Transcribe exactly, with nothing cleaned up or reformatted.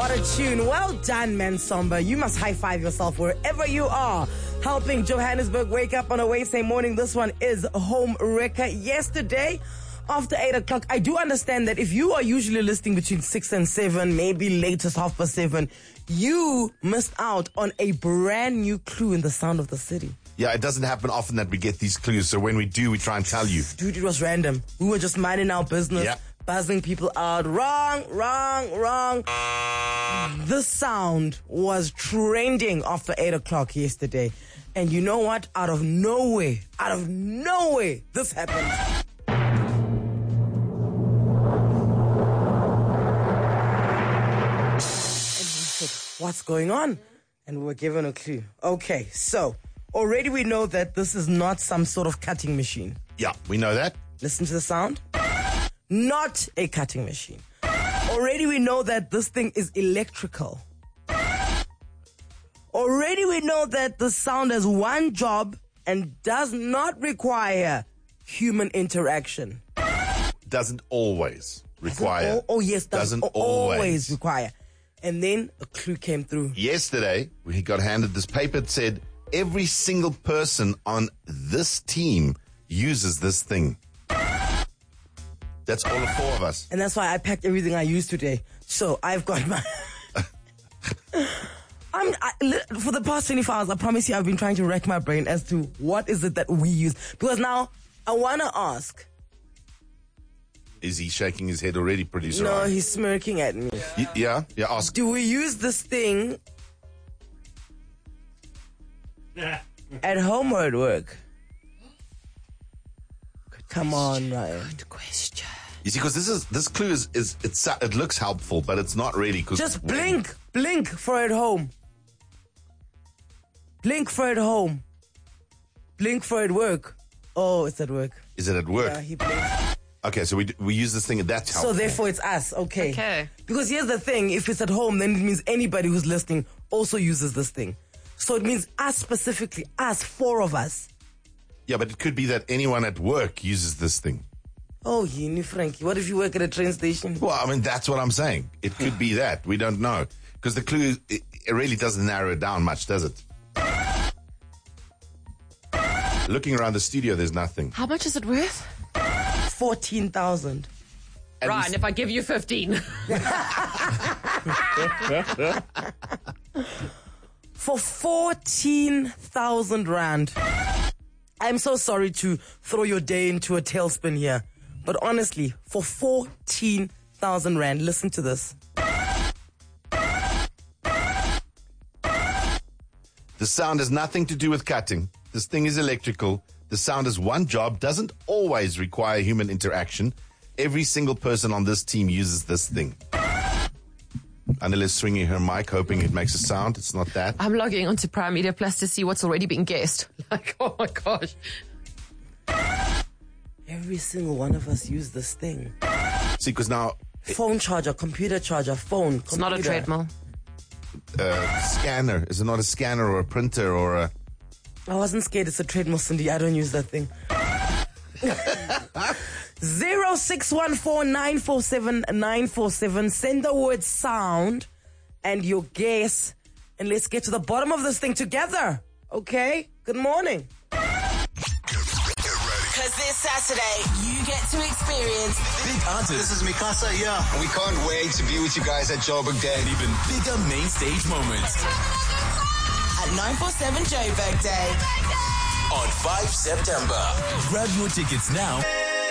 What a tune. Well done, Mansomba. You must high-five yourself wherever you are. Helping Johannesburg wake up on a Wednesday morning. This one is Home Wrecker. Yesterday, after eight o'clock, I do understand that if you are usually listening between six and seven, maybe latest half past seven, you missed out on a brand new clue in the sound of the city. Yeah, it doesn't happen often that we get these clues, so when we do, we try and tell you. Dude, it was random. We were just minding our business, yeah. buzzing people out. Wrong, wrong, wrong. The sound was trending after eight o'clock yesterday. And you know what? Out of nowhere, out of nowhere, this happened. And we said, what's going on? And we were given a clue. Okay, so already we know that this is not some sort of cutting machine. Yeah, we know that. Listen to the sound. Not a cutting machine. Already we know that this thing is electrical. Already we know that the sound has one job and does not require human interaction. Doesn't always require. Doesn't, oh, oh, yes. Doesn't, doesn't always. always require. And then a clue came through. Yesterday, we got handed this paper that said every single person on this team uses this thing. That's all the four of us. And that's why I packed everything I used today. So I've got my... I'm, I, for the past twenty-four hours, I promise you I've been trying to rack my brain as to what is it that we use. Because now, I want to ask... Is he shaking his head already, producer? No, Ryan? he's smirking at me. Y- yeah? Yeah, ask. Do we use this thing at home or at work? Good Come on, Ryan. Good question. You see, because this is this clue is, is it's, it looks helpful, but it's not really. Cause Just blink. Blink for at home. Blink for at home. Blink for at work. Oh, it's at work. Is it at work? Yeah, he blinked. Okay, so we d- we use this thing, and that's helpful. So therefore it's us, okay. Okay. Because here's the thing, if it's at home, then it means anybody who's listening also uses this thing. So it means us specifically, us, four of us. Yeah, but it could be that anyone at work uses this thing. Oh, Yini Frankie, what if you work at a train station? Well, I mean, that's what I'm saying. It could be that. We don't know. Because the clue, it, it really doesn't narrow it down much, does it? Looking around the studio, there's nothing. How much is it worth? fourteen thousand. And Ryan, we- if I give you fifteen. For fourteen thousand rand. I'm so sorry to throw your day into a tailspin here. But honestly, for fourteen thousand rand, listen to this. The sound has nothing to do with cutting. This thing is electrical. The sound has one job, doesn't always require human interaction. Every single person on this team uses this thing. Annelle is swinging her mic, hoping it makes a sound. It's not that. I'm logging onto Prime Media Plus to see what's already been guessed. Like, oh my gosh. Every single one of us use this thing. See, because now, Phone charger, computer charger, phone, It's not a computer. treadmill. uh, scanner. Is it not a scanner or a printer or a... I wasn't scared. It's a treadmill, Cindy. I don't use that thing. Zero six one four nine four seven nine four seven. Send the word sound and your guess, and let's get to the bottom of this thing together. Okay? Good morning. Because this Saturday, you get to experience Big Answers. This is Mikasa, yeah. We can't wait to be with you guys at Joburg Day. And even bigger main stage moments. at nine forty-seven Joburg Day. On five September. Grab your tickets now.